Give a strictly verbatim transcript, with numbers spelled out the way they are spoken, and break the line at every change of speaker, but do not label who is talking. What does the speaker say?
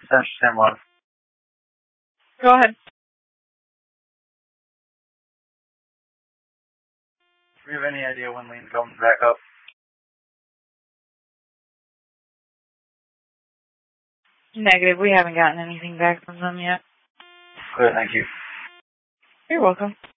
Central San Juan.
Go ahead.
Do you have any idea when Lean comes back up?
Negative. We haven't gotten anything back from them yet.
Good, thank you.
You're welcome.